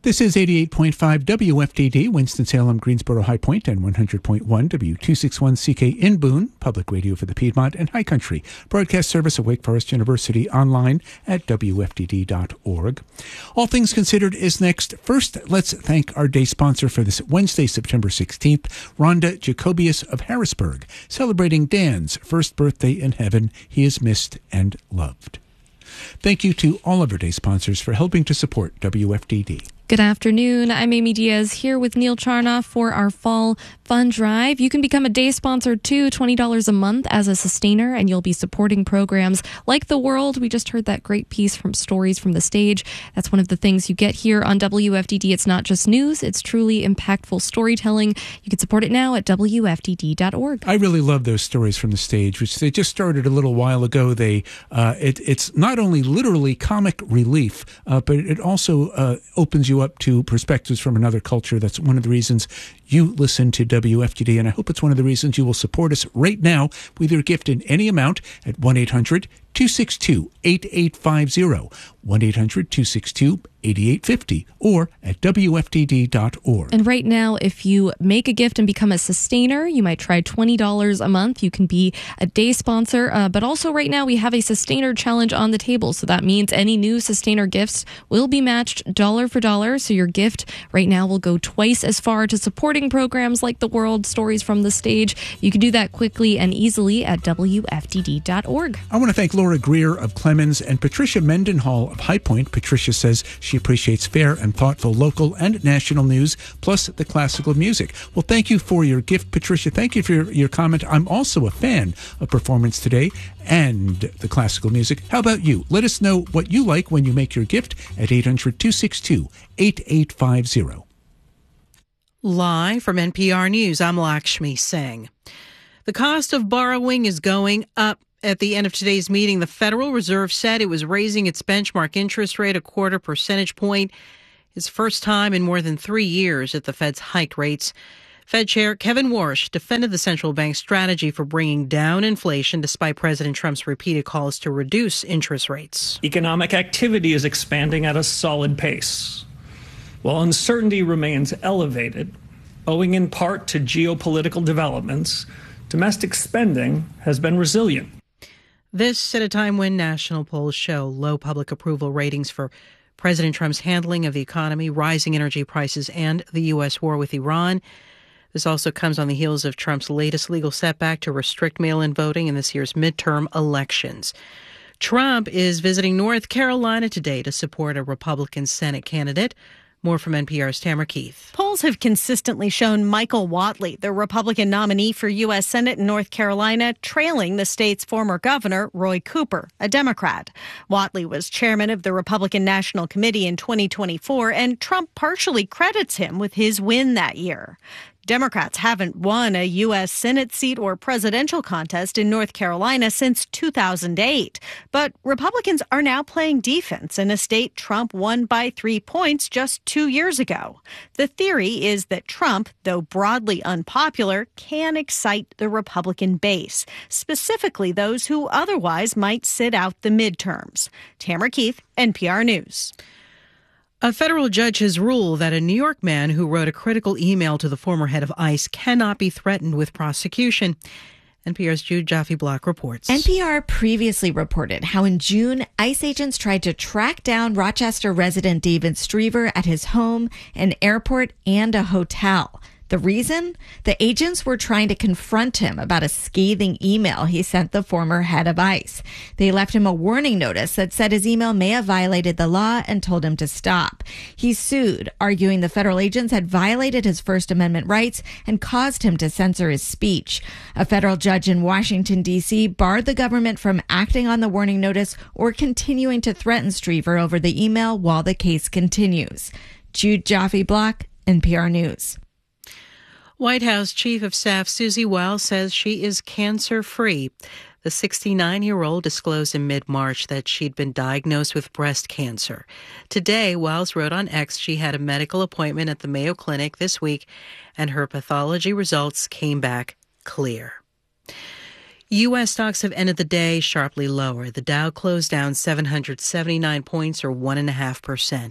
This is 88.5 WFDD, Winston-Salem, Greensboro, High Point, and 100.1 W261CK in Boone, public radio for the Piedmont and High Country. Broadcast service of Wake Forest University online at WFDD.org. All Things Considered is next. First, let's thank our day sponsor for this Wednesday, September 16th, Rhonda Jacobius of Harrisburg, celebrating Dan's first birthday in heaven. He is missed and loved. Thank you to all of our day sponsors for helping to support WFDD. Good afternoon. I'm Amy Diaz here with Neil Charnoff for our Fall Fund Drive. You can become a day sponsor too, $20 a month as a sustainer, and you'll be supporting programs like The World. We just heard that great piece from Stories from the Stage. That's one of the things you get here on WFDD. It's not just news, it's truly impactful storytelling. You can support it now at WFDD.org. I really love those Stories from the Stage, which they just started a little while ago. It's not only literally comic relief, but it also opens you up to perspectives from another culture. That's one of the reasons you listen to WFDD, and I hope it's one of the reasons you will support us right now with your gift in any amount at 1-800-262-8850, 1-800-262-8850, or at WFDD.org. And right now, if you make a gift and become a sustainer, you might try $20 a month. You can be a day sponsor, but also right now we have a sustainer challenge on the table. So that means any new sustainer gifts will be matched dollar for dollar. So your gift right now will go twice as far to supporting programs like The World, Stories from the Stage. You can do that quickly and easily at WFDD.org. I want to thank Laura Greer of Clemens and Patricia Mendenhall of High Point. Patricia says she appreciates fair and thoughtful local and national news, plus the classical music. Well, thank you for your gift, Patricia. Thank you for your comment. I'm also a fan of Performance Today and the classical music. How about you? Let us know what you like when you make your gift at 800-262-8850. Live from NPR News, I'm Lakshmi Singh. The cost of borrowing is going up. At the end of today's meeting, the Federal Reserve said it was raising its benchmark interest rate a 0.25 percentage point. It's first time in more than 3 years that the Fed's hiked rates. Fed Chair Kevin Warsh defended the central bank's strategy for bringing down inflation despite President Trump's repeated calls to reduce interest rates. Economic activity is expanding at a solid pace, while uncertainty remains elevated, owing in part to geopolitical developments. Domestic spending has been resilient. This at a time when national polls show low public approval ratings for President Trump's handling of the economy, rising energy prices, and the U.S. war with Iran. This also comes on the heels of Trump's latest legal setback to restrict mail-in voting in this year's midterm elections. Trump is visiting North Carolina today to support a Republican Senate candidate. More from NPR's Tamara Keith. Polls have consistently shown Michael Whatley, the Republican nominee for U.S. Senate in North Carolina, trailing the state's former governor, Roy Cooper, a Democrat. Whatley was chairman of the Republican National Committee in 2024, and Trump partially credits him with his win that year. Democrats haven't won a U.S. Senate seat or presidential contest in North Carolina since 2008. But Republicans are now playing defense in a state Trump won by 3 points just 2 years ago. The theory is that Trump, though broadly unpopular, can excite the Republican base, specifically those who otherwise might sit out the midterms. Tamara Keith, NPR News. A federal judge has ruled that a New York man who wrote a critical email to the former head of ICE cannot be threatened with prosecution. NPR's Jude Jaffe-Block reports. NPR previously reported how in June, ICE agents tried to track down Rochester resident David Striever at his home, an airport, and a hotel. The reason? The agents were trying to confront him about a scathing email he sent the former head of ICE. They left him a warning notice that said his email may have violated the law and told him to stop. He sued, arguing the federal agents had violated his First Amendment rights and caused him to censor his speech. A federal judge in Washington, D.C. barred the government from acting on the warning notice or continuing to threaten Striever over the email while the case continues. Jude Jaffe-Block, NPR News. White House Chief of Staff Susie Wiles says she is cancer-free. The 69-year-old disclosed in mid-March that she'd been diagnosed with breast cancer. Today, Wiles wrote on X she had a medical appointment at the Mayo Clinic this week, and her pathology results came back clear. U.S. stocks have ended the day sharply lower. The Dow closed down 779 points, or 1.5%.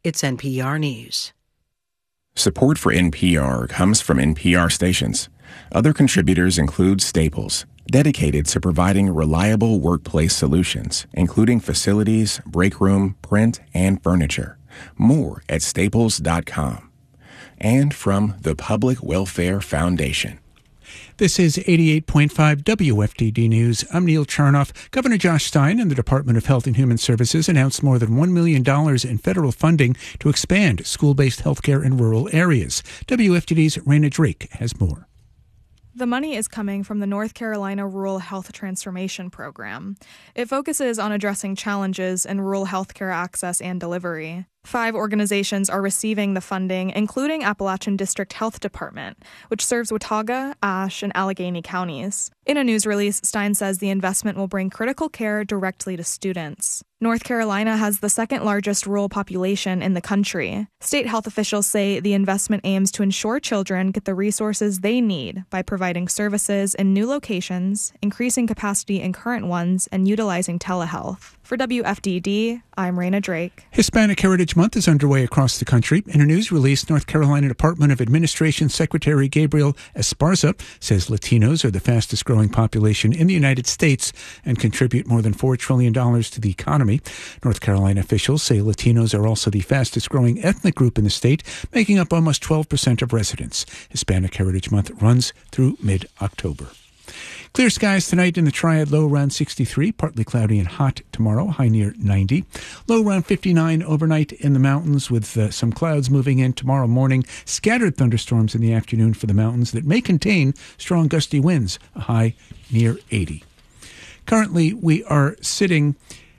It's NPR News. Support for NPR comes from NPR stations. Other contributors include Staples, dedicated to providing reliable workplace solutions, including facilities, break room, print, and furniture. More at staples.com. And from the Public Welfare Foundation. This is 88.5 WFDD News. I'm Neil Charnoff. Governor Josh Stein and the Department of Health and Human Services announced more than $1 million in federal funding to expand school-based health care in rural areas. WFDD's Raina Drake has more. The money is coming from the North Carolina Rural Health Transformation Program. It focuses on addressing challenges in rural healthcare access and delivery. 5 organizations are receiving the funding, including Appalachian District Health Department, which serves Watauga, Ashe, and Allegheny counties. In a news release, Stein says the investment will bring critical care directly to students. North Carolina has the second largest rural population in the country. State health officials say the investment aims to ensure children get the resources they need by providing services in new locations, increasing capacity in current ones, and utilizing telehealth. For WFDD, I'm Raina Drake. Hispanic Heritage Month is underway across the country. In a news release, North Carolina Department of Administration Secretary Gabriel Esparza says Latinos are the fastest growing population in the United States and contribute more than $4 trillion to the economy. North Carolina officials say Latinos are also the fastest growing ethnic group in the state, making up almost 12% of residents. Hispanic Heritage Month runs through mid-October. Clear skies tonight in the Triad, low around 63, partly cloudy and hot tomorrow, high near 90. Low around 59 overnight in the mountains with some clouds moving in tomorrow morning. Scattered thunderstorms in the afternoon for the mountains that may contain strong gusty winds, a high near 80. Currently, we are sitting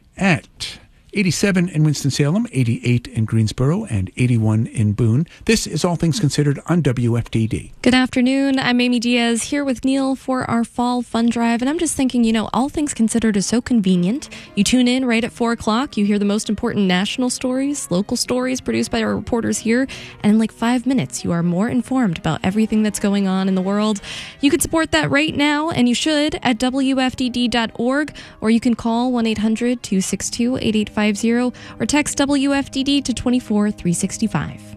at 87 in Winston-Salem, 88 in Greensboro, and 81 in Boone. This is All Things Considered on WFDD. Good afternoon. I'm Amy Diaz here with Neil for our Fall Fun Drive. And I'm just thinking, All Things Considered is so convenient. You tune in right at 4 o'clock. You hear the most important national stories, local stories produced by our reporters here. And in like 5 minutes, you are more informed about everything that's going on in the world. You can support that right now, and you should, at WFDD.org, or you can call 1-800-262-8850 or text WFDD to 24365.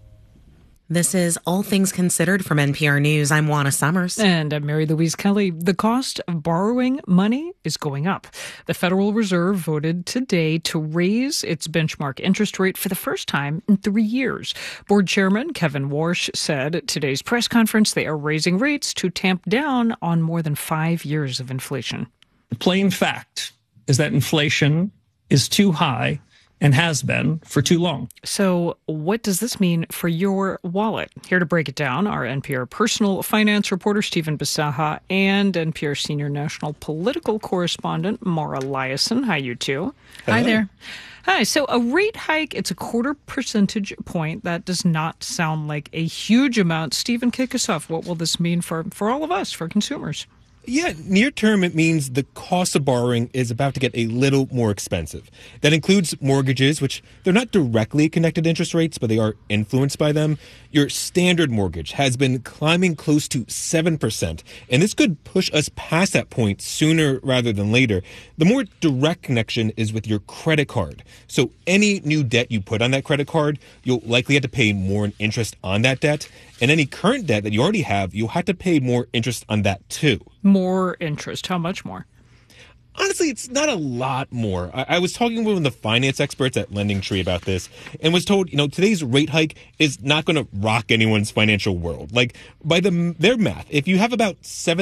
This is All Things Considered from NPR News. I'm Juana Summers. And I'm Mary Louise Kelly. The cost of borrowing money is going up. The Federal Reserve voted today to raise its benchmark interest rate for the first time in 3 years. Board Chairman Kevin Warsh said at today's press conference they are raising rates to tamp down on more than 5 years of inflation. The plain fact is that inflation is too high and has been for too long. So what does this mean for your wallet? Here to break it down are NPR personal finance reporter Stephen Bisaha and NPR senior national political correspondent Mara Liasson. Hi, you two. Hi there. Hi. So a rate hike, it's a 0.25 percentage point. That does not sound like a huge amount. Stephen, kick us off. What will this mean for all of us, for consumers? Yeah, near term, it means the cost of borrowing is about to get a little more expensive. That includes mortgages, which they're not directly connected to interest rates, but they are influenced by them. Your standard mortgage has been climbing close to 7%, and this could push us past that point sooner rather than later. The more direct connection is with your credit card. So any new debt you put on that credit card, you'll likely have to pay more in interest on that debt. And any current debt that you already have, you'll have to pay more interest on that too. More interest. How much more? Honestly, it's not a lot more. I was talking with one of the finance experts at LendingTree about this and was told, today's rate hike is not going to rock anyone's financial world. Like, by their math, if you have about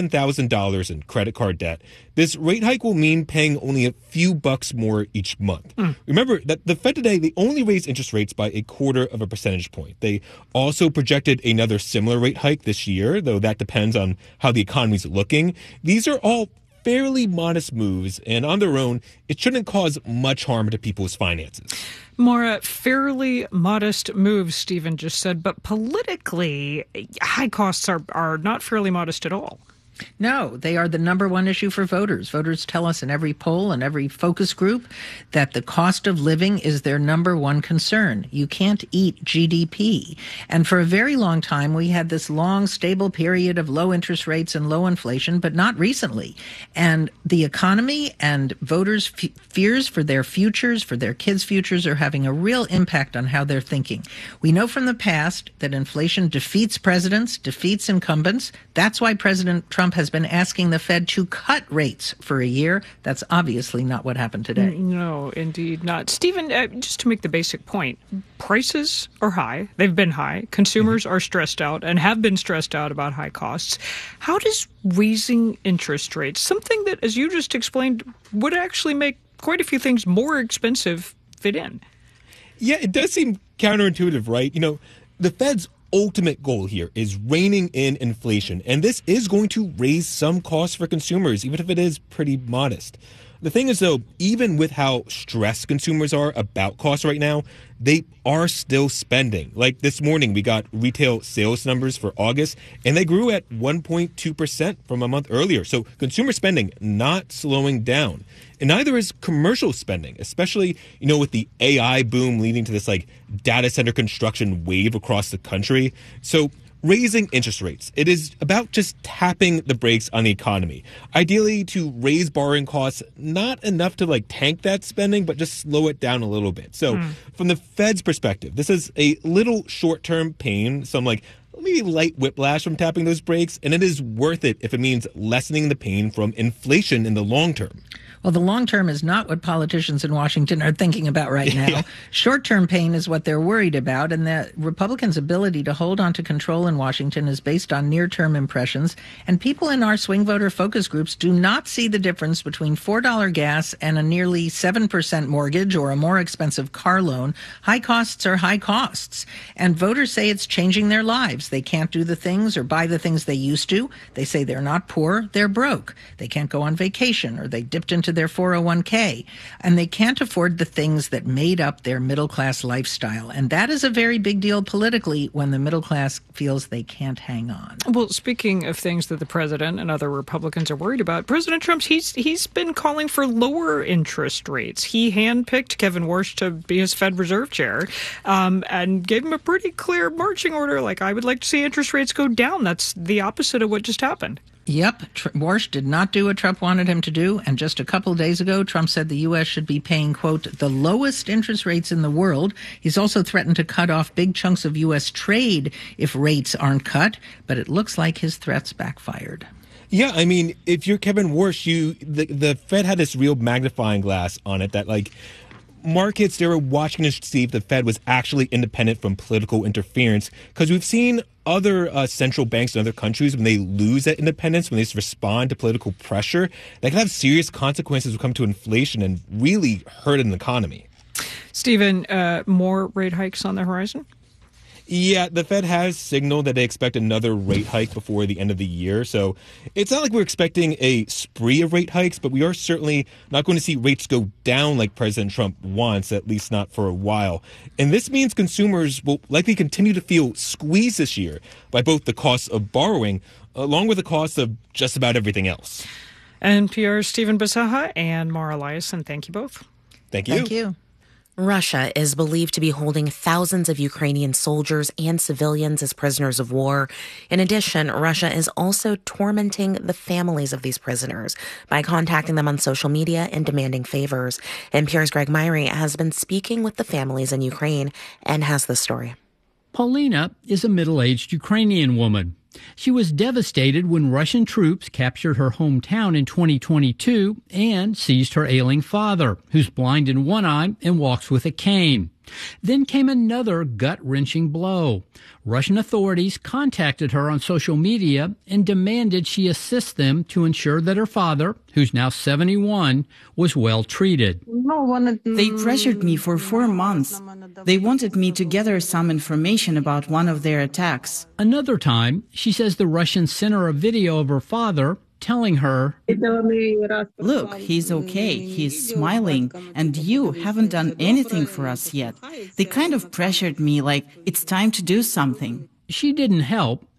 $7,000 in credit card debt, this rate hike will mean paying only a few bucks more each month. Remember that the Fed today, they only raised interest rates by 0.25 percentage point. They also projected another similar rate hike this year, though that depends on how the economy's looking. These are all fairly modest moves, and on their own, it shouldn't cause much harm to people's finances. Mara, fairly modest moves, Stephen just said, but politically, high costs are not fairly modest at all. No, they are the number one issue for voters. Voters tell us in every poll and every focus group that the cost of living is their number one concern. You can't eat GDP. And for a very long time, we had this long, stable period of low interest rates and low inflation, but not recently. And the economy and voters' fears for their futures, for their kids' futures, are having a real impact on how they're thinking. We know from the past that inflation defeats presidents, defeats incumbents. That's why President Trump has been asking the Fed to cut rates for a year. That's obviously not what happened today. No, indeed not. Stephen, just to make the basic point, prices are high. They've been high. Consumers are stressed out and have been stressed out about high costs. How does raising interest rates, something that, as you just explained, would actually make quite a few things more expensive, fit in? Yeah, it does seem counterintuitive, right? The Fed's ultimate goal here is reining in inflation, and this is going to raise some costs for consumers, even if it is pretty modest. The thing is, though, even with how stressed consumers are about costs right now, they are still spending. Like this morning, we got retail sales numbers for August, and they grew at 1.2% from a month earlier. So consumer spending not slowing down. And neither is commercial spending, especially, with the AI boom leading to this data center construction wave across the country. So raising interest rates, it is about just tapping the brakes on the economy. Ideally to raise borrowing costs, not enough to tank that spending, but just slow it down a little bit. So from the Fed's perspective, this is a little short-term pain, some maybe light whiplash from tapping those brakes, and it is worth it if it means lessening the pain from inflation in the long term. Well, the long term is not what politicians in Washington are thinking about right now. Yeah. Short-term pain is what they're worried about, and the Republicans' ability to hold on to control in Washington is based on near-term impressions, and people in our swing voter focus groups do not see the difference between $4 gas and a nearly 7% mortgage or a more expensive car loan. High costs are high costs, and voters say it's changing their lives. They can't do the things or buy the things they used to. They say they're not poor, they're broke. They can't go on vacation, or they dipped into their 401k, and they can't afford the things that made up their middle-class lifestyle. And that is a very big deal politically when the middle class feels they can't hang on. Well, speaking of things that the president and other Republicans are worried about, President Trump, he's been calling for lower interest rates. He handpicked Kevin Warsh to be his Fed Reserve chair and gave him a pretty clear marching order, I would like to see interest rates go down. That's the opposite of what just happened. Yep, Warsh did not do what Trump wanted him to do, and just a couple days ago, Trump said the U.S. should be paying, quote, the lowest interest rates in the world. He's also threatened to cut off big chunks of U.S. trade if rates aren't cut, but it looks like his threats backfired. Yeah, I mean, if you're Kevin Warsh, the Fed had this real magnifying glass on it that, markets, they were watching to see if the Fed was actually independent from political interference, because we've seen other central banks in other countries, when they lose that independence, when they just respond to political pressure, that can have serious consequences when it comes to inflation and really hurt an economy. Stephen, more rate hikes on the horizon? Yeah, the Fed has signaled that they expect another rate hike before the end of the year. So it's not like we're expecting a spree of rate hikes, but we are certainly not going to see rates go down like President Trump wants, at least not for a while. And this means consumers will likely continue to feel squeezed this year by both the cost of borrowing along with the cost of just about everything else. NPR's Stephen Bisaha and Mara Eliason, thank you both. Thank you. Thank you. Russia is believed to be holding thousands of Ukrainian soldiers and civilians as prisoners of war. In addition, Russia is also tormenting the families of these prisoners by contacting them on social media and demanding favors. NPR's Greg Myrie has been speaking with the families in Ukraine and has the story. Paulina is a middle-aged Ukrainian woman. She was devastated when Russian troops captured her hometown in 2022 and seized her ailing father, who's blind in one eye and walks with a cane. Then came another gut-wrenching blow. Russian authorities contacted her on social media and demanded she assist them to ensure that her father, who's now 71, was well treated. They pressured me for 4 months. They wanted me to gather some information about one of their attacks. Another time, she says the Russians sent her a video of her father telling her, "Look, he's okay, he's smiling, and you haven't done anything for us yet." They kind of pressured me like it's time to do something. She didn't help,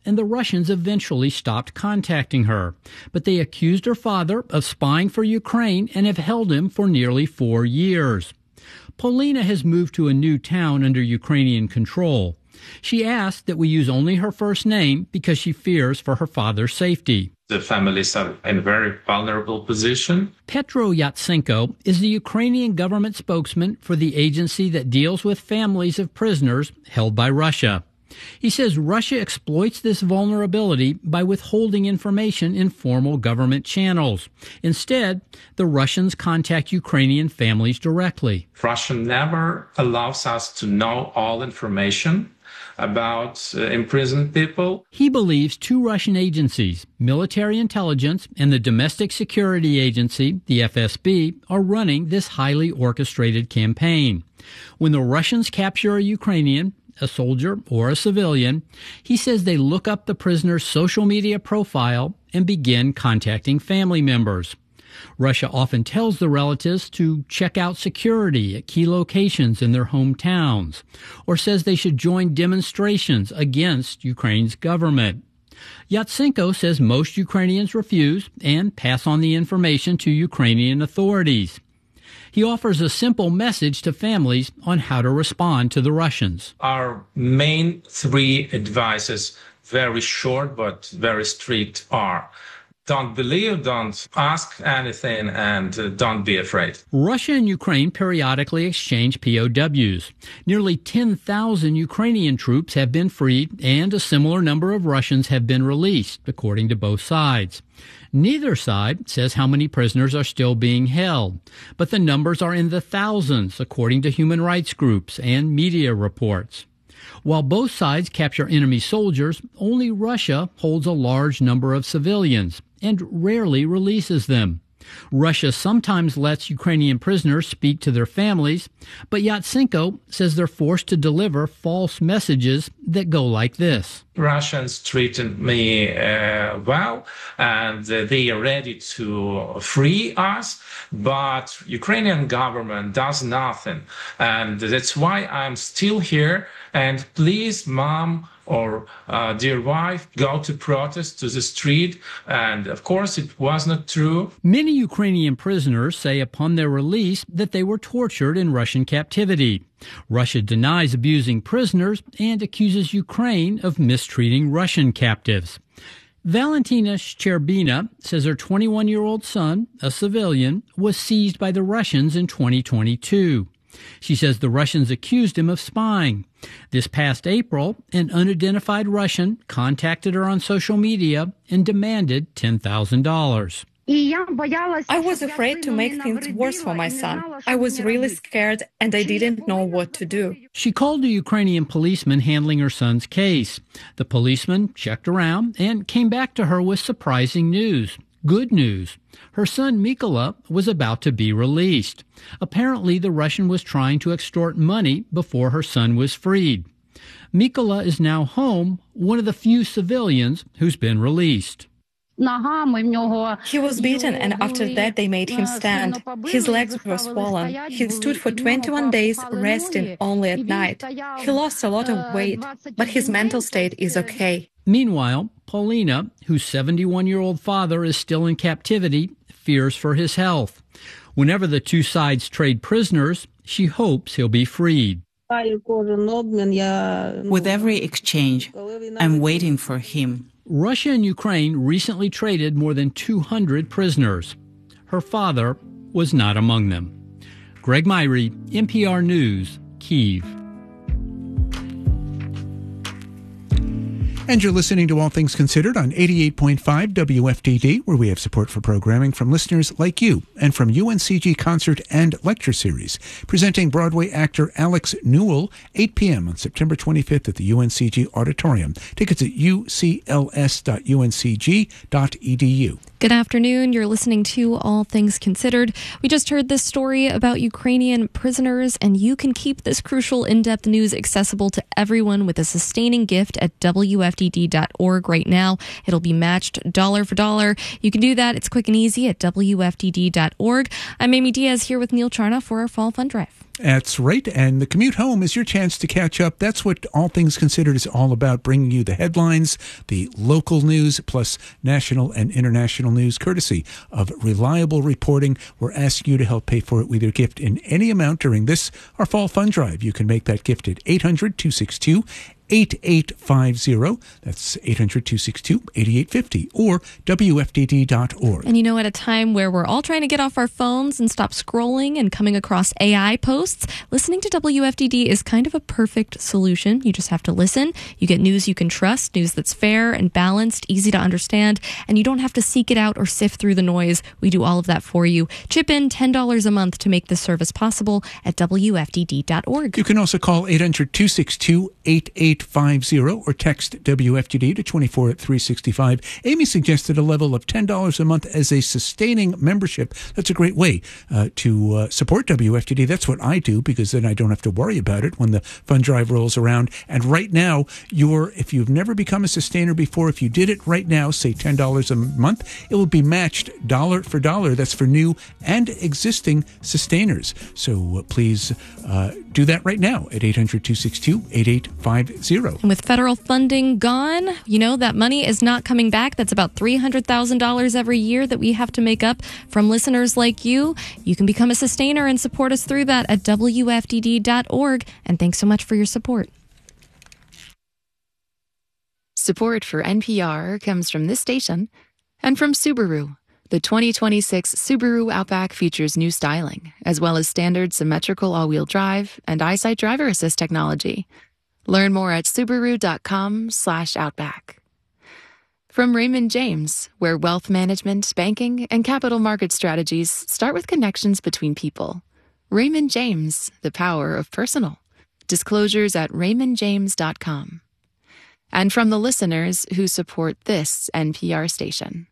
and the Russians eventually stopped contacting her. But they accused her father of spying for Ukraine and have held him for nearly 4 years. Polina has moved to a new town under Ukrainian control. She asked that we use only her first name because she fears for her father's safety. The families are in a very vulnerable position. Petro Yatsenko is the Ukrainian government spokesman for the agency that deals with families of prisoners held by Russia. He says Russia exploits this vulnerability by withholding information in formal government channels. Instead, the Russians contact Ukrainian families directly. Russia never allows us to know all information about imprisoned people. He believes 2 Russian agencies, military intelligence and the domestic security agency, the FSB, are running this highly orchestrated campaign. When the Russians capture a Ukrainian, a soldier or a civilian, he says they look up the prisoner's social media profile and begin contacting family members. Russia often tells the relatives to check out security at key locations in their hometowns, or says they should join demonstrations against Ukraine's government. Yatsenko says most Ukrainians refuse and pass on the information to Ukrainian authorities. He offers a simple message to families on how to respond to the Russians. Our main 3 advices, very short but very strict, are: don't believe, don't ask anything, and don't be afraid. Russia and Ukraine periodically exchange POWs. Nearly 10,000 Ukrainian troops have been freed, and a similar number of Russians have been released, according to both sides. Neither side says how many prisoners are still being held, but the numbers are in the thousands, according to human rights groups and media reports. While both sides capture enemy soldiers, only Russia holds a large number of civilians and rarely releases them. Russia sometimes lets Ukrainian prisoners speak to their families, but Yatsenko says they're forced to deliver false messages that go like this. Russians treated me well, and they are ready to free us, but Ukrainian government does nothing. And that's why I'm still here. And please, mom or dear wife, go to protest to the street. And of course, it was not true. Many Ukrainian prisoners say upon their release that they were tortured in Russian captivity. Russia denies abusing prisoners and accuses Ukraine of mistreating Russian captives. Valentina Shcherbina says her 21-year-old son, a civilian, was seized by the Russians in 2022. She says the Russians accused him of spying. This past April, an unidentified Russian contacted her on social media and demanded $10,000. I was afraid to make things worse for my son. I was really scared and I didn't know what to do. She called a Ukrainian policeman handling her son's case. The policeman checked around and came back to her with surprising news. Good news. Her son Mykola was about to be released. Apparently, the Russian was trying to extort money before her son was freed. Mykola is now home, one of the few civilians who's been released. He was beaten and after that they made him stand. His legs were swollen. He stood for 21 days resting only at night. He lost a lot of weight, but his mental state is okay. Meanwhile, Paulina, whose 71-year-old father is still in captivity, fears for his health. Whenever the two sides trade prisoners, she hopes he'll be freed. With every exchange, I'm waiting for him. Russia and Ukraine recently traded more than 200 prisoners. Her father was not among them. Greg Myrie, NPR News, Kyiv. And you're listening to All Things Considered on 88.5 WFDD, where we have support for programming from listeners like you and from UNCG Concert and Lecture Series, presenting Broadway actor Alex Newell, 8 p.m. on September 25th at the UNCG Auditorium. Tickets at ucls.uncg.edu. Good afternoon. You're listening to All Things Considered. We just heard this story about Ukrainian prisoners, and you can keep this crucial in-depth news accessible to everyone with a sustaining gift at WFDD.org right now. It'll be matched dollar for dollar. You can do that. It's quick and easy at WFDD.org. I'm Amy Diaz here with Neil Charna for our Fall Fund Drive. That's right. And the commute home is your chance to catch up. That's what All Things Considered is all about, bringing you the headlines, the local news, plus national and international news, courtesy of reliable reporting. We're asking you to help pay for it with your gift in any amount during this, our fall fund drive. You can make that gift at 800-262-8850. That's 800-262-8850 or WFDD.org. And at a time where we're all trying to get off our phones and stop scrolling and coming across AI posts, listening to WFDD is kind of a perfect solution. You just have to listen. You get news you can trust, news that's fair and balanced, easy to understand, and you don't have to seek it out or sift through the noise. We do all of that for you. Chip in $10 a month to make this service possible at WFDD.org. You can also call 800-262-8850 or text WFDD to 24365. Amy suggested a level of $10 a month as a sustaining membership. That's a great way to support WFDD. That's what I do, because then I don't have to worry about it when the fund drive rolls around. And right now, if you've never become a sustainer before, if you did it right now, say $10 a month, it will be matched dollar for dollar. That's for new and existing sustainers. So please do that right now at 800-262-8850. And with federal funding gone, that money is not coming back. That's about $300,000 every year that we have to make up from listeners like you. You can become a sustainer and support us through that at WFDD.org. And thanks so much for your support. Support for NPR comes from this station and from Subaru. The 2026 Subaru Outback features new styling, as well as standard symmetrical all-wheel drive and EyeSight driver assist technology. Learn more at Subaru.com/Outback. From Raymond James, where wealth management, banking, and capital market strategies start with connections between people. Raymond James, the power of personal. Disclosures at raymondjames.com. And from the listeners who support this NPR station.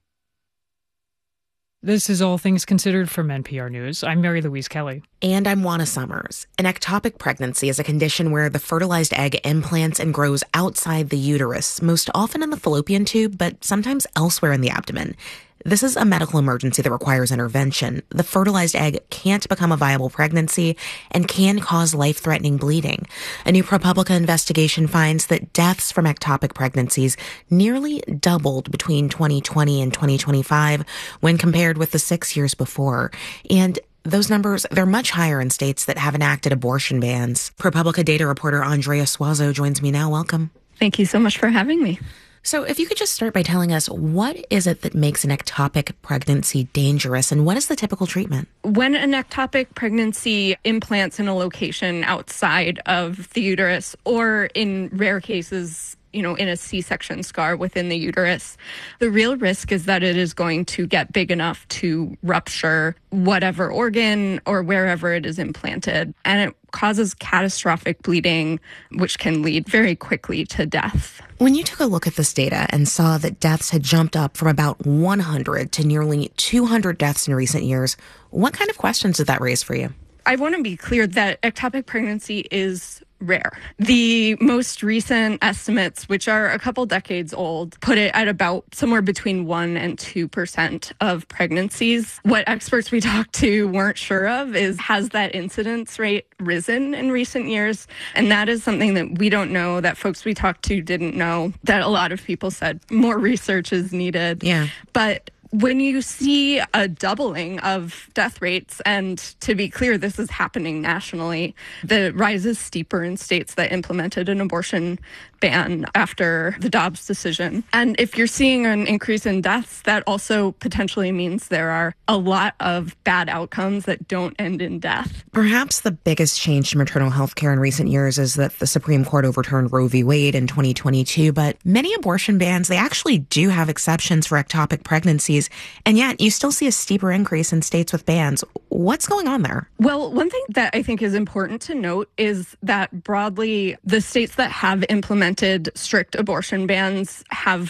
This is All Things Considered from NPR News. I'm Mary Louise Kelly. And I'm Juana Summers. An ectopic pregnancy is a condition where the fertilized egg implants and grows outside the uterus, most often in the fallopian tube, but sometimes elsewhere in the abdomen. This is a medical emergency that requires intervention. The fertilized egg can't become a viable pregnancy and can cause life-threatening bleeding. A new ProPublica investigation finds that deaths from ectopic pregnancies nearly doubled between 2020 and 2025 when compared with the 6 years before. And those numbers, they're much higher in states that have enacted abortion bans. ProPublica data reporter Andrea Suazo joins me now. Welcome. Thank you so much for having me. So if you could just start by telling us, what is it that makes an ectopic pregnancy dangerous, and what is the typical treatment? When an ectopic pregnancy implants in a location outside of the uterus, or in rare cases, in a C-section scar within the uterus, the real risk is that it is going to get big enough to rupture whatever organ or wherever it is implanted. And it causes catastrophic bleeding, which can lead very quickly to death. When you took a look at this data and saw that deaths had jumped up from about 100 to nearly 200 deaths in recent years, what kind of questions did that raise for you? I want to be clear that ectopic pregnancy is rare. The most recent estimates, which are a couple decades old, put it at about somewhere between 1% and 2% of pregnancies. What experts we talked to weren't sure of is, has that incidence rate risen in recent years? And that is something that we don't know, that folks we talked to didn't know, that a lot of people said more research is needed. Yeah. But when you see a doubling of death rates, and to be clear, this is happening nationally, the rise is steeper in states that implemented an abortion ban after the Dobbs decision. And if you're seeing an increase in deaths, that also potentially means there are a lot of bad outcomes that don't end in death. Perhaps the biggest change to maternal health care in recent years is that the Supreme Court overturned Roe v. Wade in 2022, but many abortion bans, they actually do have exceptions for ectopic pregnancies, and yet you still see a steeper increase in states with bans. What's going on there? Well, one thing that I think is important to note is that broadly, the states that have implemented strict abortion bans have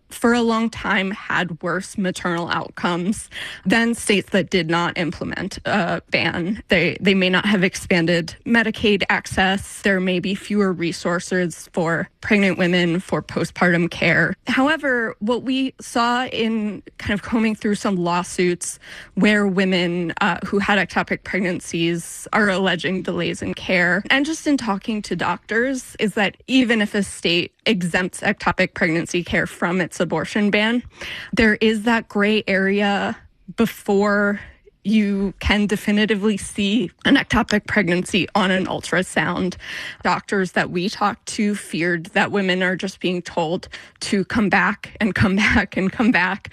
for a long time had worse maternal outcomes than states that did not implement a ban. They may not have expanded Medicaid access. There may be fewer resources for pregnant women for postpartum care. However, what we saw in kind of combing through some lawsuits where women who had ectopic pregnancies are alleging delays in care, and just in talking to doctors, is that even if a state exempts ectopic pregnancy care from its abortion ban, there is that gray area before you can definitively see an ectopic pregnancy on an ultrasound. Doctors that we talked to feared that women are just being told to come back and come back and come back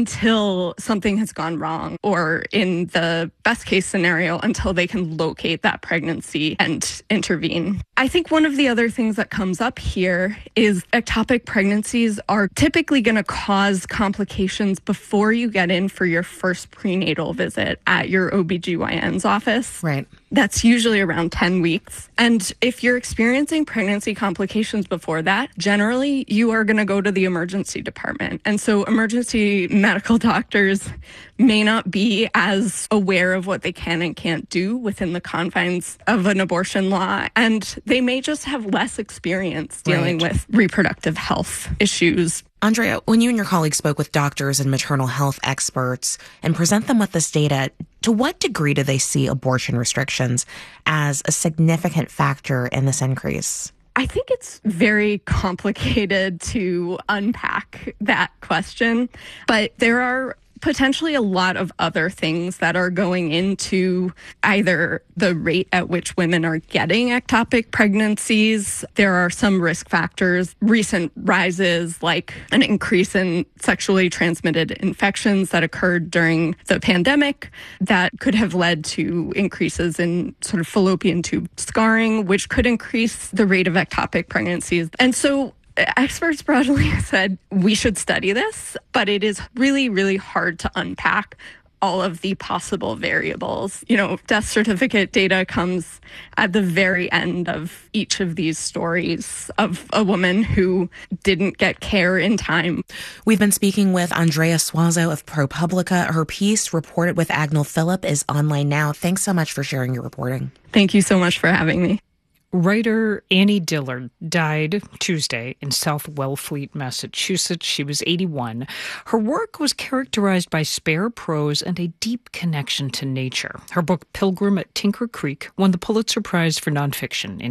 until something has gone wrong, or in the best case scenario, until they can locate that pregnancy and intervene. I think one of the other things that comes up here is ectopic pregnancies are typically going to cause complications before you get in for your first prenatal visit at your OBGYN's office. Right. That's usually around 10 weeks. And if you're experiencing pregnancy complications before that, generally you are going to go to the emergency department. And so emergency medical doctors may not be as aware of what they can and can't do within the confines of an abortion law. And they may just have less experience dealing with reproductive health issues. Andrea, when you and your colleagues spoke with doctors and maternal health experts and present them with this data, to what degree do they see abortion restrictions as a significant factor in this increase? I think it's very complicated to unpack that question, but there are potentially a lot of other things that are going into either the rate at which women are getting ectopic pregnancies. There are some risk factors, recent rises like an increase in sexually transmitted infections that occurred during the pandemic that could have led to increases in sort of fallopian tube scarring, which could increase the rate of ectopic pregnancies. And so experts broadly said we should study this, but it is really, really hard to unpack all of the possible variables. You know, death certificate data comes at the very end of each of these stories of a woman who didn't get care in time. We've been speaking with Andrea Suazo of ProPublica. Her piece, reported with Agnel Phillip, is online now. Thanks so much for sharing your reporting. Thank you so much for having me. Writer Annie Dillard died Tuesday in South Wellfleet, Massachusetts. She was 81. Her work was characterized by spare prose and a deep connection to nature. Her book, Pilgrim at Tinker Creek, won the Pulitzer Prize for Nonfiction in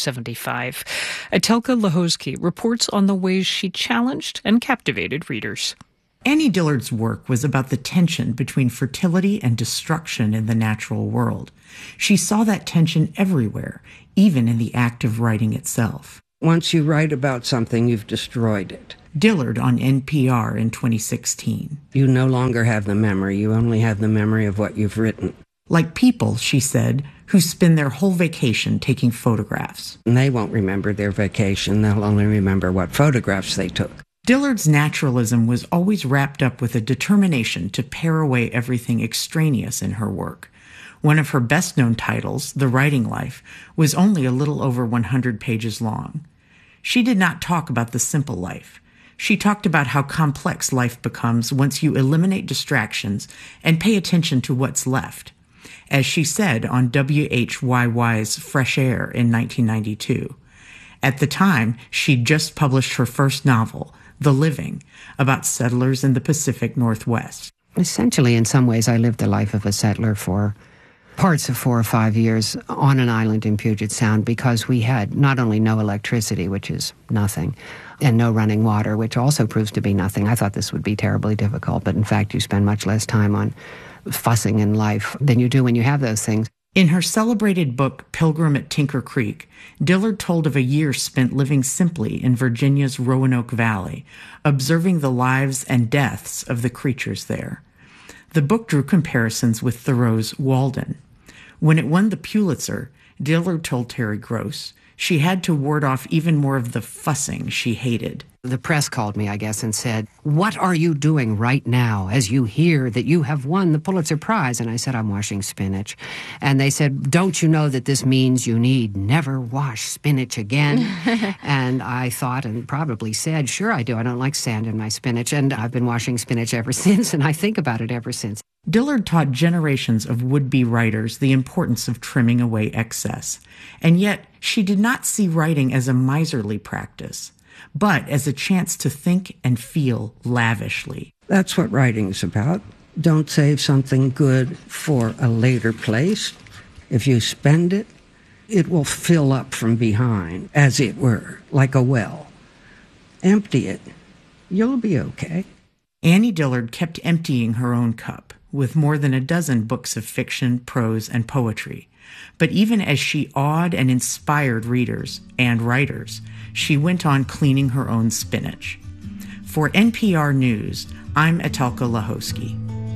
1975. Etelka Lahosky reports on the ways she challenged and captivated readers. Annie Dillard's work was about the tension between fertility and destruction in the natural world. She saw that tension everywhere, even in the act of writing itself. Once you write about something, you've destroyed it. Dillard on NPR in 2016. You no longer have the memory. You only have the memory of what you've written. Like people, she said, who spend their whole vacation taking photographs. And they won't remember their vacation. They'll only remember what photographs they took. Dillard's naturalism was always wrapped up with a determination to pare away everything extraneous in her work. One of her best-known titles, The Writing Life, was only a little over 100 pages long. She did not talk about the simple life. She talked about how complex life becomes once you eliminate distractions and pay attention to what's left. As she said on WHYY's Fresh Air in 1992. At the time, she'd just published her first novel, The Living, about settlers in the Pacific Northwest. Essentially, in some ways, I lived the life of a settler for parts of 4 or 5 years on an island in Puget Sound because we had not only no electricity, which is nothing, and no running water, which also proves to be nothing. I thought this would be terribly difficult, but in fact, you spend much less time on fussing in life than you do when you have those things. In her celebrated book, Pilgrim at Tinker Creek, Dillard told of a year spent living simply in Virginia's Roanoke Valley, observing the lives and deaths of the creatures there. The book drew comparisons with Thoreau's Walden. When it won the Pulitzer, Dillard told Terry Gross she had to ward off even more of the fussing she hated. The press called me, I guess, and said, "What are you doing right now as you hear that you have won the Pulitzer Prize?" And I said, "I'm washing spinach." And they said, "Don't you know that this means you need never wash spinach again?" And I thought and probably said, "Sure I do. I don't like sand in my spinach." And I've been washing spinach ever since, and I think about it ever since. Dillard taught generations of would-be writers the importance of trimming away excess. And yet, she did not see writing as a miserly practice, but as a chance to think and feel lavishly. That's what writing's about. Don't save something good for a later place. If you spend it, it will fill up from behind, as it were, like a well. Empty it. You'll be okay. Annie Dillard kept emptying her own cup, with more than a dozen books of fiction, prose, and poetry. But even as she awed and inspired readers and writers, she went on cleaning her own spinach. For NPR News, I'm Etelka Lahosky.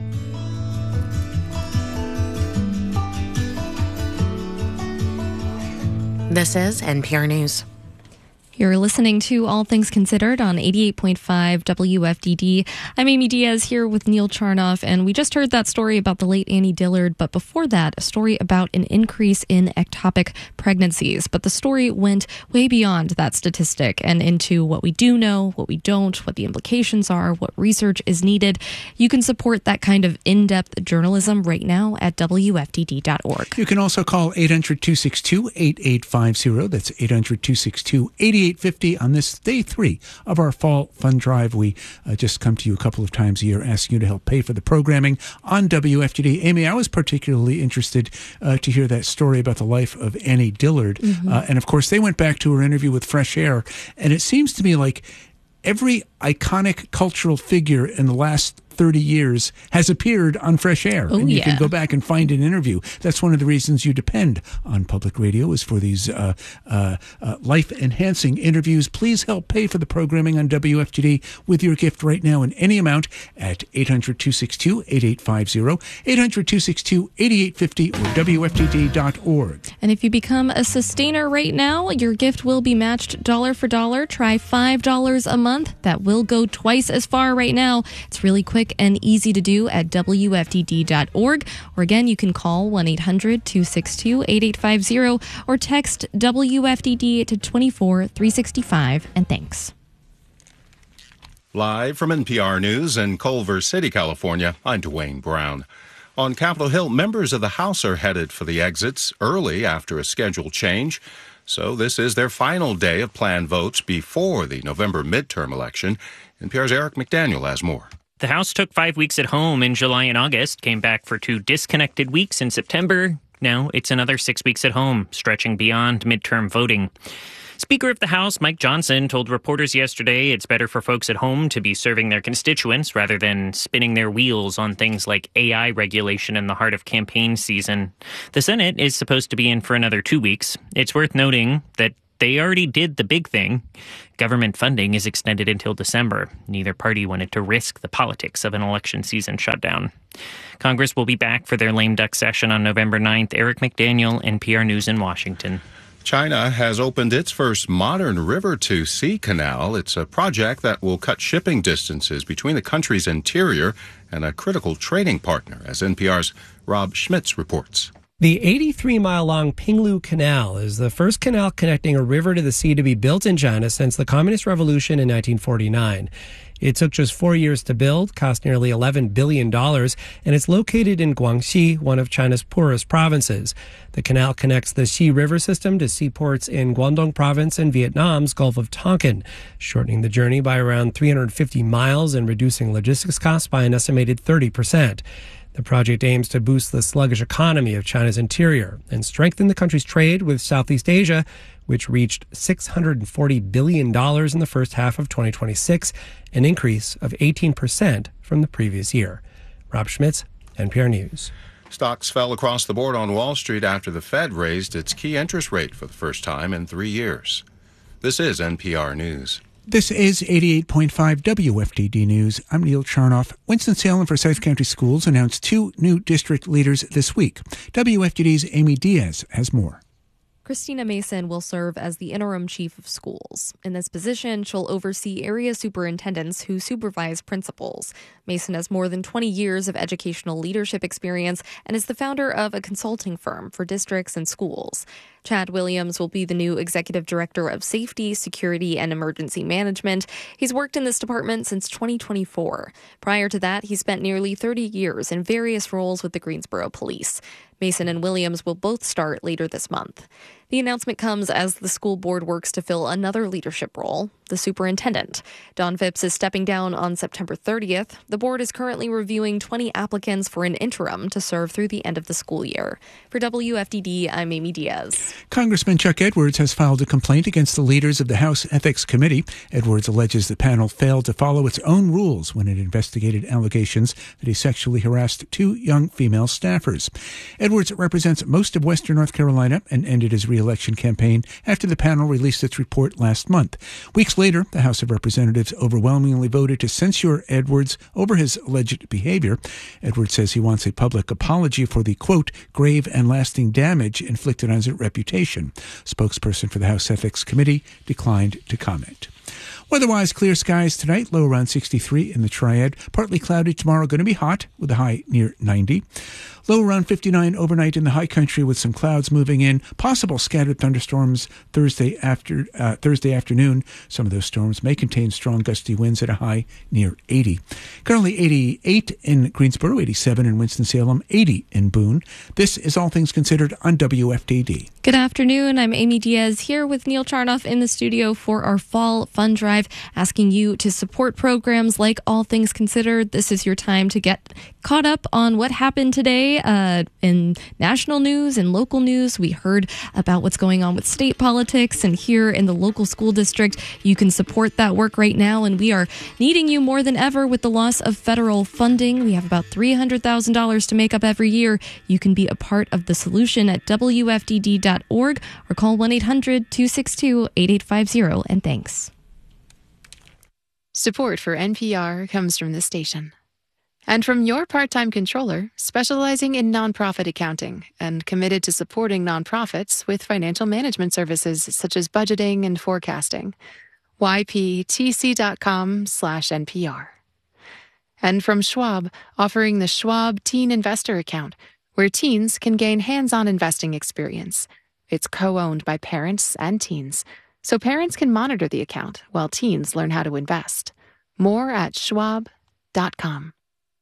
This is NPR News. You're listening to All Things Considered on 88.5 WFDD. I'm Amy Diaz here with Neil Charnoff, and we just heard that story about the late Annie Dillard, but before that, a story about an increase in ectopic pregnancies. But the story went way beyond that statistic and into what we do know, what we don't, what the implications are, what research is needed. You can support that kind of in-depth journalism right now at WFDD.org. You can also call 800-262-8850. That's 800-262-8850 on this day 3 of our fall fund drive. We just come to you a couple of times a year asking you to help pay for the programming on WFDD. Amy, I was particularly interested to hear that story about the life of Annie Dillard. And of course, they went back to her interview with Fresh Air. And it seems to me like every iconic cultural figure in the last 30 years has appeared on Fresh Air. And you can go back and find an interview. That's one of the reasons you depend on public radio, is for these life-enhancing interviews. Please help pay for the programming on WFDD with your gift right now in any amount at 800-262-8850, 800-262-8850, or WFDD.org. And if you become a sustainer right now, your gift will be matched dollar for dollar. Try $5 a month. That will go twice as far right now. It's really quick and easy to do at WFDD.org. Or again, you can call 1-800-262-8850 or text WFDD to 24365. And thanks. Live from NPR News in Culver City, California, I'm Dwayne Brown. On Capitol Hill, members of the House are headed for the exits early after a schedule change. So this is their final day of planned votes before the November midterm election. NPR's Eric McDaniel has more. The House took 5 weeks at home in July and August, came back for 2 disconnected weeks in September. Now it's another 6 weeks at home, stretching beyond midterm voting. Speaker of the House, Mike Johnson, told reporters yesterday it's better for folks at home to be serving their constituents rather than spinning their wheels on things like AI regulation in the heart of campaign season. The Senate is supposed to be in for another 2 weeks. It's worth noting that they already did the big thing. Government funding is extended until December. Neither party wanted to risk the politics of an election season shutdown. Congress will be back for their lame duck session on November 9th. Eric McDaniel, NPR News in Washington. China has opened its first modern river-to-sea canal. It's a project that will cut shipping distances between the country's interior and a critical trading partner, as NPR's Rob Schmitz reports. The 83-mile-long Pinglu Canal is the first canal connecting a river to the sea to be built in China since the Communist Revolution in 1949. It took just 4 years to build, cost nearly $11 billion, and it's located in Guangxi, one of China's poorest provinces. The canal connects the Xi River system to seaports in Guangdong province and Vietnam's Gulf of Tonkin, shortening the journey by around 350 miles and reducing logistics costs by an estimated 30%. The project aims to boost the sluggish economy of China's interior and strengthen the country's trade with Southeast Asia, which reached $640 billion in the first half of 2026, an increase of 18% from the previous year. Rob Schmitz, NPR News. Stocks fell across the board on Wall Street after the Fed raised its key interest rate for the first time in 3 years. This is NPR News. This is 88.5 WFDD News. I'm Neil Charnoff. Winston-Salem Forsyth County Schools announced 2 new district leaders this week. WFDD's Amy Diaz has more. Christina Mason will serve as the interim chief of schools. In this position, she'll oversee area superintendents who supervise principals. Mason has more than 20 years of educational leadership experience and is the founder of a consulting firm for districts and schools. Chad Williams will be the new executive director of safety, security, and emergency management. He's worked in this department since 2024. Prior to that, he spent nearly 30 years in various roles with the Greensboro Police. Mason and Williams will both start later this month. The announcement comes as the school board works to fill another leadership role, the superintendent. Don Phipps is stepping down on September 30th. The board is currently reviewing 20 applicants for an interim to serve through the end of the school year. For WFDD, I'm Amy Diaz. Congressman Chuck Edwards has filed a complaint against the leaders of the House Ethics Committee. Edwards alleges the panel failed to follow its own rules when it investigated allegations that he sexually harassed 2 young female staffers. Edwards represents most of Western North Carolina and ended his re-election campaign after the panel released its report last month. Weeks later, the House of Representatives overwhelmingly voted to censure Edwards over his alleged behavior. Edwards says he wants a public apology for the, quote, grave and lasting damage inflicted on his reputation. Spokesperson for the House Ethics Committee declined to comment. Weather-wise, clear skies tonight, low around 63 in the Triad. Partly cloudy tomorrow, going to be hot with a high near 90. Low around 59 overnight in the high country with some clouds moving in. Possible scattered thunderstorms Thursday afternoon. Some of those storms may contain strong gusty winds at a high near 80. Currently 88 in Greensboro, 87 in Winston-Salem, 80 in Boone. This is All Things Considered on WFDD. Good afternoon. I'm Amy Diaz here with Neil Charnoff in the studio for our fall fund drive, asking you to support programs like All Things Considered. This is your time to get caught up on what happened today in national news and local news. We heard about what's going on with state politics, and here in the local school district, you can support that work right now, and we are needing you more than ever with the loss of federal funding. We have about $300,000 to make up every year. You can be a part of the solution at WFDD.org or call 1-800-262-8850, and thanks. Support for NPR comes from this station. And from your part-time controller, specializing in nonprofit accounting and committed to supporting nonprofits with financial management services such as budgeting and forecasting. YPTC.com/NPR. And from Schwab, offering the Schwab Teen Investor Account, where teens can gain hands-on investing experience. It's co-owned by parents and teens, so parents can monitor the account while teens learn how to invest. More at schwab.com.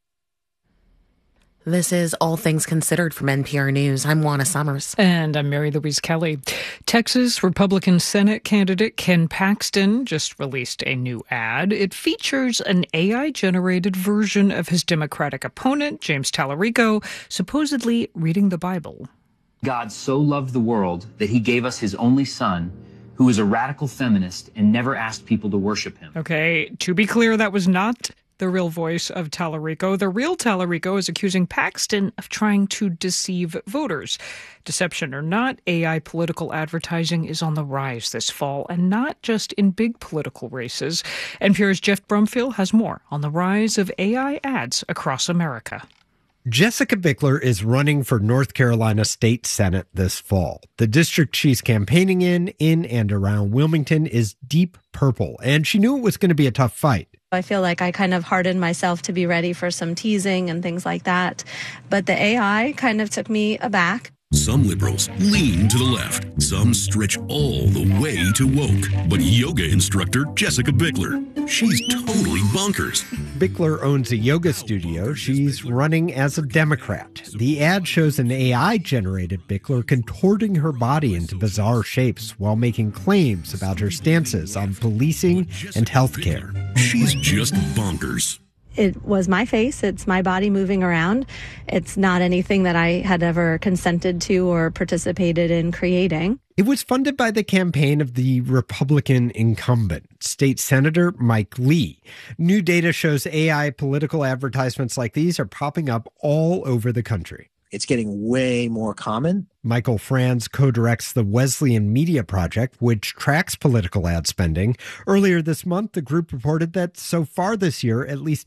This is All Things Considered from NPR News. I'm Juana Summers. And I'm Mary Louise Kelly. Texas Republican Senate candidate Ken Paxton just released a new ad. It features an AI-generated version of his Democratic opponent, James Tallarico, supposedly reading the Bible. God so loved the world that he gave us his only son, who is a radical feminist and never asked people to worship him. Okay, to be clear, that was not the real voice of Tallarico. The real Tallarico is accusing Paxton of trying to deceive voters. Deception or not, AI political advertising is on the rise this fall, and not just in big political races. NPR's Jeff Brumfield has more on the rise of AI ads across America. Jessica Bickler is running for North Carolina State Senate this fall. The district she's campaigning in and around Wilmington is deep purple, and she knew it was going to be a tough fight. I feel like I kind of hardened myself to be ready for some teasing and things like that. But the AI kind of took me aback. Some liberals lean to the left. Some stretch all the way to woke. But yoga instructor Jessica Bickler, she's totally bonkers. Bickler owns a yoga studio. She's running as a Democrat. The ad shows an AI-generated Bickler contorting her body into bizarre shapes while making claims about her stances on policing and healthcare. She's just bonkers. It was my face. It's my body moving around. It's not anything that I had ever consented to or participated in creating. It was funded by the campaign of the Republican incumbent, State Senator Mike Lee. New data shows AI political advertisements like these are popping up all over the country. It's getting way more common. Michael Franz co-directs the Wesleyan Media Project, which tracks political ad spending. Earlier this month, the group reported that so far this year, at least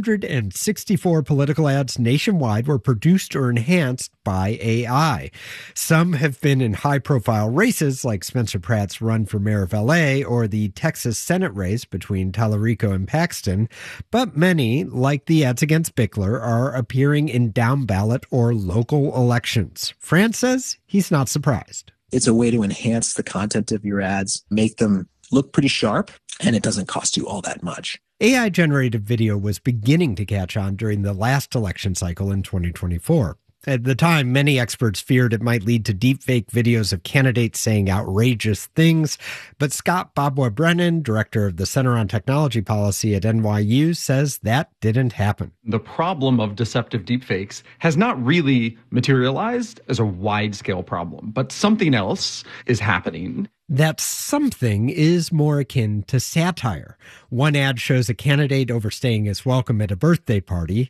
164 political ads nationwide were produced or enhanced by AI. Some have been in high-profile races, like Spencer Pratt's run for mayor of L.A. or the Texas Senate race between Tallarico and Paxton. But many, like the ads against Bickler, are appearing in down-ballot or local elections. Franz says he's not surprised. It's a way to enhance the content of your ads, make them look pretty sharp, and it doesn't cost you all that much. AI-generated video was beginning to catch on during the last election cycle in 2024. At the time, many experts feared it might lead to deepfake videos of candidates saying outrageous things. But Scott Babwa-Brennan, director of the Center on Technology Policy at NYU, says that didn't happen. The problem of deceptive deepfakes has not really materialized as a wide-scale problem, but something else is happening. That something is more akin to satire. One ad shows a candidate overstaying his welcome at a birthday party.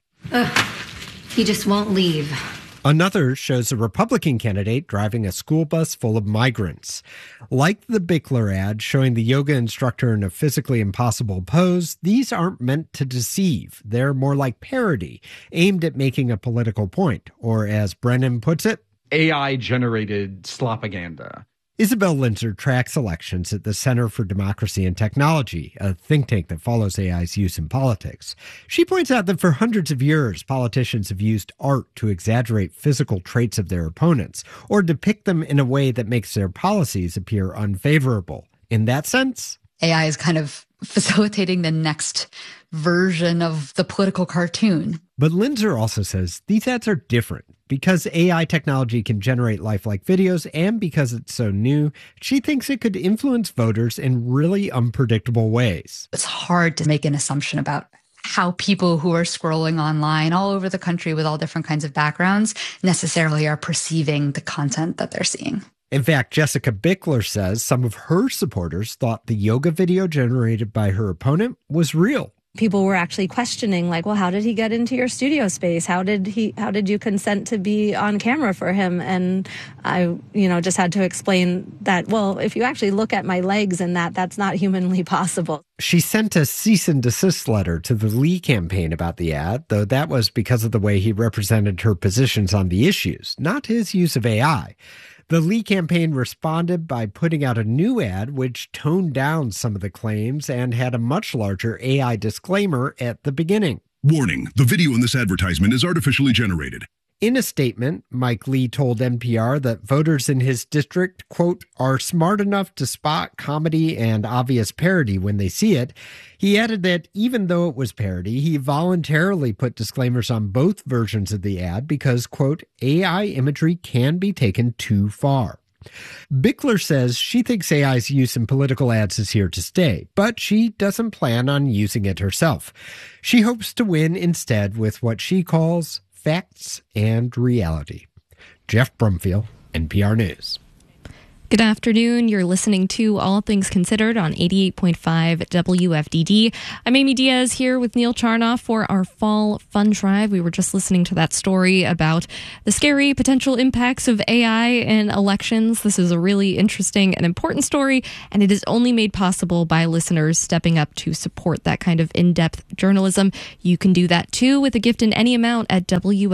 He just won't leave. Another shows a Republican candidate driving a school bus full of migrants. Like the Bickler ad showing the yoga instructor in a physically impossible pose, these aren't meant to deceive. They're more like parody, aimed at making a political point, or as Brennan puts it, AI-generated slopaganda. Isabel Linzer tracks elections at the Center for Democracy and Technology, a think tank that follows AI's use in politics. She points out that for hundreds of years, politicians have used art to exaggerate physical traits of their opponents, or depict them in a way that makes their policies appear unfavorable. In that sense, AI is kind of facilitating the next version of the political cartoon. But Linzer also says these ads are different. Because AI technology can generate lifelike videos and because it's so new, she thinks it could influence voters in really unpredictable ways. It's hard to make an assumption about how people who are scrolling online all over the country with all different kinds of backgrounds necessarily are perceiving the content that they're seeing. In fact, Jessica Bickler says some of her supporters thought the yoga video generated by her opponent was real. People were actually questioning, like, well, how did he get into your studio space? How did you consent to be on camera for him? And I, just had to explain that, well, if you actually look at my legs and that's not humanly possible. She sent a cease and desist letter to the Lee campaign about the ad, though that was because of the way he represented her positions on the issues, not his use of AI. The Lee campaign responded by putting out a new ad which toned down some of the claims and had a much larger AI disclaimer at the beginning. Warning, the video in this advertisement is artificially generated. In a statement, Mike Lee told NPR that voters in his district, quote, are smart enough to spot comedy and obvious parody when they see it. He added that even though it was parody, he voluntarily put disclaimers on both versions of the ad because, quote, AI imagery can be taken too far. Bickler says she thinks AI's use in political ads is here to stay, but she doesn't plan on using it herself. She hopes to win instead with what she calls facts and reality. Jeff Brumfield, NPR News. Good afternoon. You're listening to All Things Considered on 88.5 WFDD. I'm Amy Diaz here with Neil Charnoff for our Fall Fun Drive. We were just listening to that story about the scary potential impacts of AI in elections. This is a really interesting and important story, and it is only made possible by listeners stepping up to support that kind of in-depth journalism. You can do that too with a gift in any amount at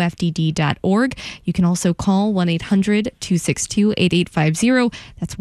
WFDD.org. You can also call 1-800-262-8850. That's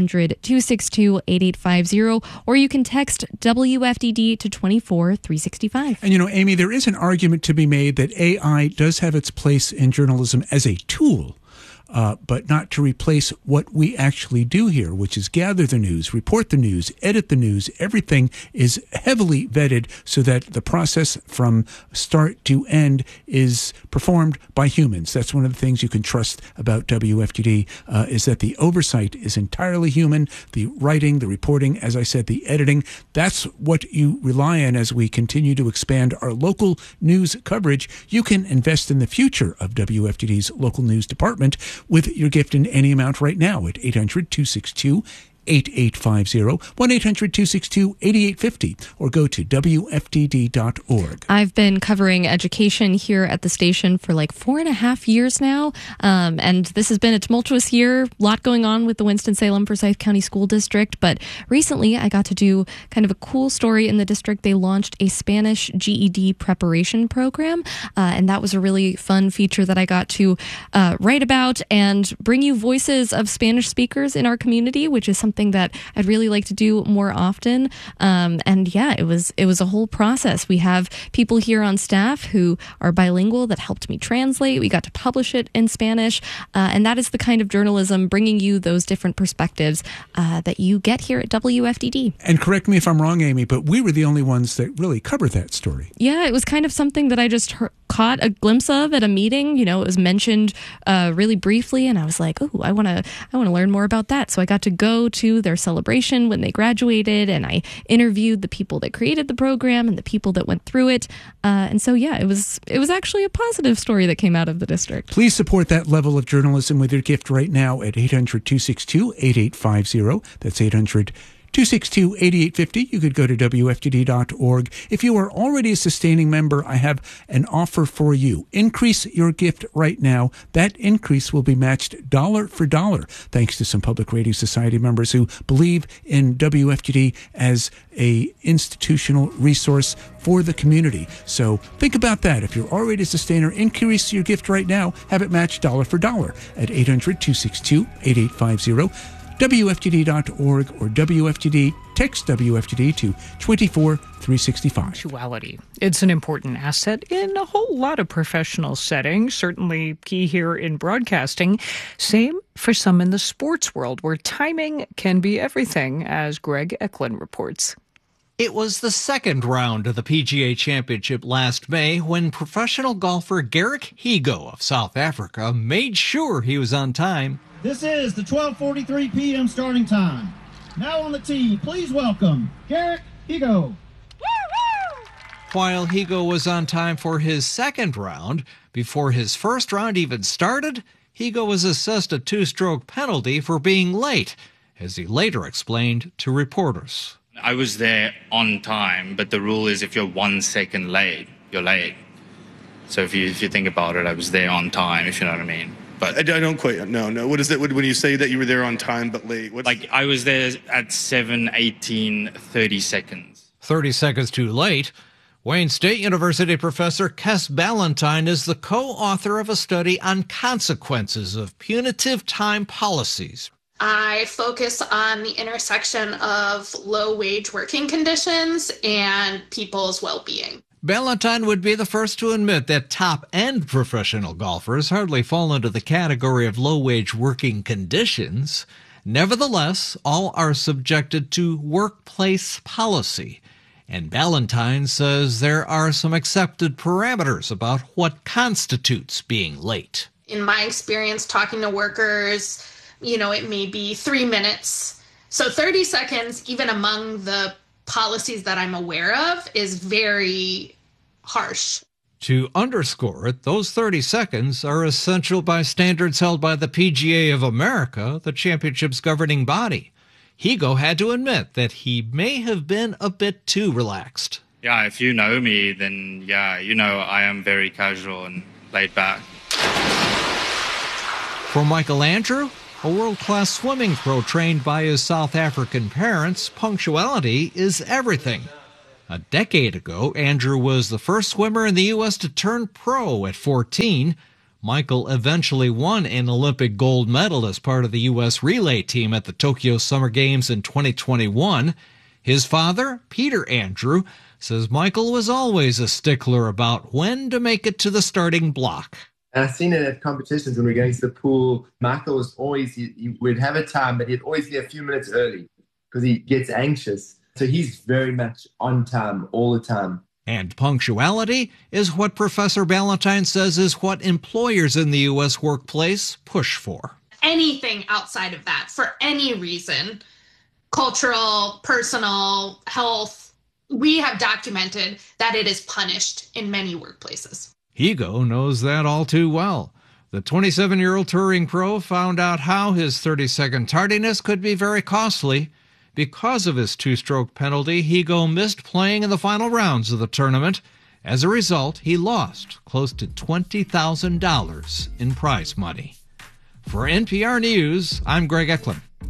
1-800-262-8850, or you can text WFDD to 24365. And Amy, there is an argument to be made that AI does have its place in journalism as a tool. But not to replace what we actually do here, which is gather the news, report the news, edit the news. Everything is heavily vetted so that the process from start to end is performed by humans. That's one of the things you can trust about WFDD, is that the oversight is entirely human. The writing, the reporting, as I said, the editing, that's what you rely on as we continue to expand our local news coverage. You can invest in the future of WFDD's local news department with your gift in any amount right now at 800-262-8850. 1-800-262-8850, 1-800-262-8850, or go to WFDD.org. I've been covering education here at the station for like 4.5 years now, and this has been a tumultuous year, a lot going on with the Winston-Salem Forsyth County School District, but recently I got to do kind of a cool story in the district. They launched a Spanish GED preparation program, and that was a really fun feature that I got to write about and bring you voices of Spanish speakers in our community, which is something that I'd really like to do more often. And yeah, it was a whole process. We have people here on staff who are bilingual that helped me translate. We got to publish it in Spanish, and that is the kind of journalism bringing you those different perspectives that you get here at WFDD. And correct me if I'm wrong, Amy, but we were the only ones that really covered that story. Yeah, it was kind of something that I just caught a glimpse of at a meeting. You know, it was mentioned really briefly, and I was like, oh, I want to learn more about that. So I got to go to their celebration when they graduated, and I interviewed the people that created the program and the people that went through it. And so, yeah, it was actually a positive story that came out of the district. Please support that level of journalism with your gift right now at 800-262-8850. That's 800-262-8850. You could go to WFDD.org. If you are already a sustaining member, I have an offer for you. Increase your gift right now. That increase will be matched dollar for dollar, thanks to some Public Radio Society members who believe in WFDD as a institutional resource for the community. So think about that. If you're already a sustainer, increase your gift right now. Have it matched dollar for dollar at 800-262-8850. WFDD.org or WFDD, text WFDD to 24365. Punctuality. It's an important asset in a whole lot of professional settings, certainly key here in broadcasting. Same for some in the sports world, where timing can be everything, as Greg Eklund reports. It was the second round of the PGA Championship last May when professional golfer Garrick Higgo of South Africa made sure he was on time. This is the 12:43 p.m. starting time. Now on the tee, please welcome Garrick Higgo. While Higgo was on time for his second round, before his first round even started, Higgo was assessed a 2-stroke penalty for being late, as he later explained to reporters. I was there on time, but the rule is if you're 1 second late, you're late. So if you think about it, I was there on time, if you know what I mean. But I don't quite know. What is it when you say that you were there on time but late? I was there at 7:18, 30 seconds. 30 seconds too late. Wayne State University professor Kes Ballantyne is the co-author of a study on consequences of punitive time policies. I focus on the intersection of low-wage working conditions and people's well-being. Ballantyne would be the first to admit that top-end professional golfers hardly fall into the category of low-wage working conditions. Nevertheless, all are subjected to workplace policy. And Ballantyne says there are some accepted parameters about what constitutes being late. In my experience talking to workers, it may be 3 minutes. So 30 seconds, even among the policies that I'm aware of, is very harsh. To underscore it, those 30 seconds are essential by standards held by the PGA of America, the championship's governing body. Higgo had to admit that he may have been a bit too relaxed. Yeah, if you know me, then I am very casual and laid back. For Michael Andrew, a world-class swimming pro trained by his South African parents, punctuality is everything. A decade ago, Andrew was the first swimmer in the U.S. to turn pro at 14. Michael eventually won an Olympic gold medal as part of the U.S. relay team at the Tokyo Summer Games in 2021. His father, Peter Andrew, says Michael was always a stickler about when to make it to the starting block. And I've seen it at competitions when we're going to the pool. Michael was always, he would have a time, but he'd always be a few minutes early because he gets anxious. So he's very much on time all the time. And punctuality is what Professor Ballantyne says is what employers in the U.S. workplace push for. Anything outside of that, for any reason, cultural, personal, health, we have documented that it is punished in many workplaces. Higgo knows that all too well. The 27-year-old touring pro found out how his 30-second tardiness could be very costly. Because of his two-stroke penalty, Higo missed playing in the final rounds of the tournament. As a result, he lost close to $20,000 in prize money. For NPR News, I'm Greg Eklund.